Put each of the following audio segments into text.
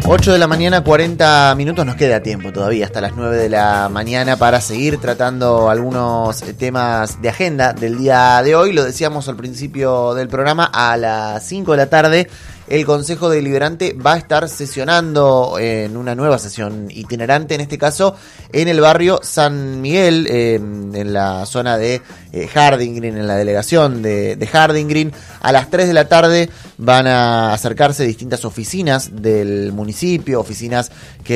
8 de la mañana, 40 minutos, nos queda tiempo todavía hasta las 9 de la mañana para seguir tratando algunos temas de agenda del día de hoy. Lo decíamos al principio del programa, a las 5 de la tarde el Consejo Deliberante va a estar sesionando en una nueva sesión itinerante, en este caso en el barrio San Miguel, en la zona de Harding Green, en la delegación de Harding Green. A las 3 de la tarde van a acercarse distintas oficinas del municipio, oficinas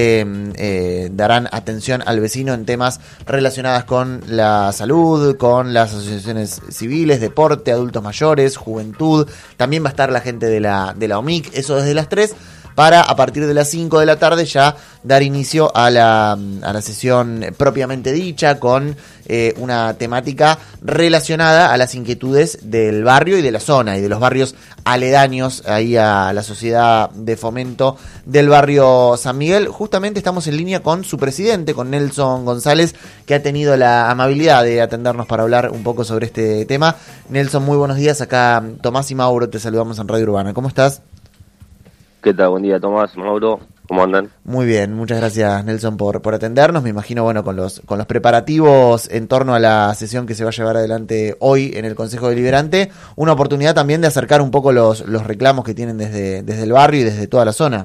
que darán atención al vecino en temas relacionados con la salud, con las asociaciones civiles, deporte, adultos mayores, juventud. También va a estar la gente de la OMIC, eso desde las 3, para a partir de las 5 de la tarde ya dar inicio a la sesión propiamente dicha, con una temática relacionada a las inquietudes del barrio y de la zona y de los barrios aledaños ahí a la sociedad de fomento del barrio San Miguel. Justamente estamos en línea con su presidente, con Nelson González, que ha tenido la amabilidad de atendernos para hablar un poco sobre este tema. Nelson, muy buenos días. Acá Tomás y Mauro te saludamos en Radio Urbana. ¿Cómo estás? ¿Qué tal? Buen día, Tomás, Mauro, ¿cómo andan? Muy bien, muchas gracias, Nelson, por atendernos. Me imagino, bueno, con los preparativos en torno a la sesión que se va a llevar adelante hoy en el Consejo Deliberante, una oportunidad también de acercar un poco los reclamos que tienen desde el barrio y desde toda la zona.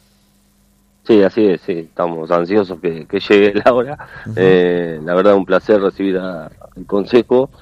Sí, así es, sí, estamos ansiosos que llegue la hora. Uh-huh. La verdad, un placer recibir al Consejo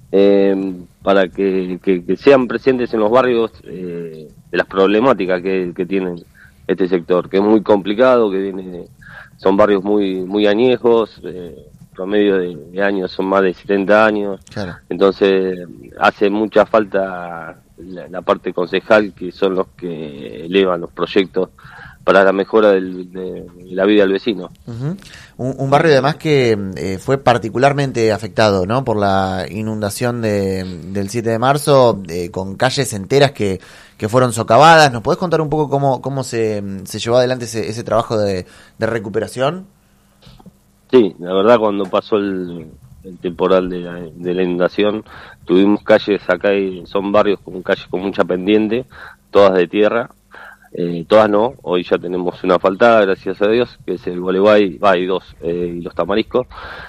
para que sean presentes en los barrios de las problemáticas que tienen este sector, que es muy complicado, que son barrios muy añejos, promedio de años son más de 70 años, claro. Entonces hace mucha falta la parte concejal, que son los que elevan los proyectos para la mejora de la vida del vecino. Uh-huh. Un barrio además que fue particularmente afectado, ¿no?, por la inundación del 7 de marzo, con calles enteras que fueron socavadas. ¿Nos podés contar un poco cómo se llevó adelante ese trabajo de recuperación? Sí, la verdad, cuando pasó el temporal de la inundación, tuvimos calles acá, son barrios con calles con mucha pendiente, todas de tierra. Todas no, hoy ya tenemos una asfaltada, gracias a Dios, que es el Gualeguay, hay dos, y los Tamariscos.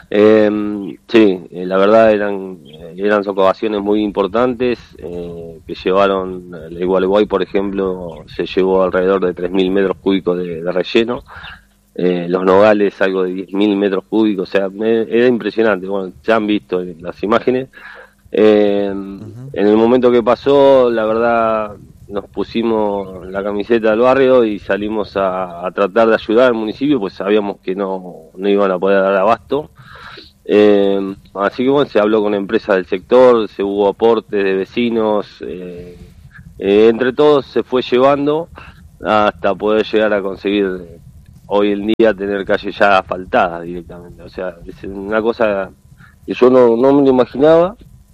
Sí, la verdad eran socavaciones muy importantes, que llevaron, el Gualeguay, por ejemplo, se llevó alrededor de 3.000 metros cúbicos de relleno, los Nogales algo de 10.000 metros cúbicos, o sea, era impresionante. Bueno, ya han visto las imágenes. Uh-huh. En el momento que pasó, la verdad, nos pusimos la camiseta del barrio y salimos a tratar de ayudar al municipio, pues sabíamos que no iban a poder dar abasto. Así que bueno, se habló con empresas del sector, se hubo aportes de vecinos, entre todos se fue llevando hasta poder llegar a conseguir hoy en día tener calles ya asfaltadas directamente. O sea, es una cosa que yo no me lo imaginaba.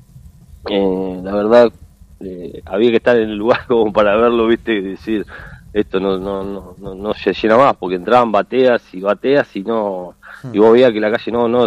La verdad, había que estar en el lugar como para verlo, viste, y decir, esto no se llena más, porque entraban bateas y no, y vos veías que la calle no